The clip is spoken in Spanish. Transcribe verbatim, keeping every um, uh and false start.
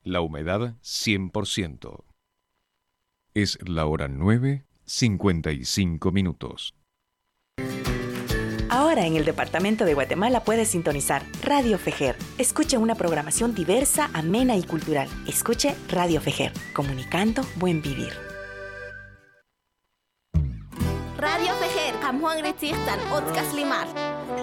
La humedad cien por ciento. Es la hora nueve, cincuenta y cinco minutos. Ahora en el departamento de Guatemala puedes sintonizar Radio Fejer. Escuche una programación diversa, amena y cultural. Escuche Radio Fejer, comunicando buen vivir. Radio Fejer, Juan Gritzistan, Otkas Limar.